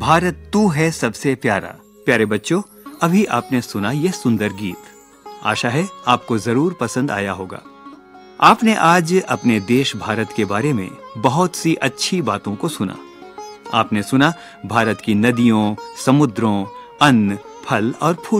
भारत तू है सबसे प्यारा। प्यारे बच्चों, अभी आपने सुना ये सुंदर गीत। आशा है आपको जरूर पसंद आया होगा। आपने आज अपने देश भारत के बारे में बहुत सी अच्छी बातों को सुना। आपने सुना भारत की नदियों, समुद्रों, अन्न, फल और फूल